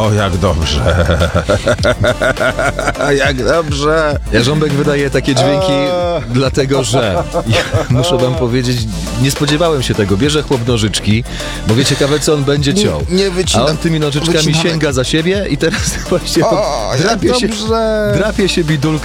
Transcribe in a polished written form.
O, jak dobrze. Jak dobrze. Jarząbek wydaje takie dźwięki, dlatego że muszę wam powiedzieć, nie spodziewałem się tego. Bierze chłop nożyczki, bo wie ciekawe, co on będzie ciął. Nie A wycinam. on tymi nożyczkami Wycinamy. sięga za siebie i teraz właśnie O, jak drapie dobrze. się bidulka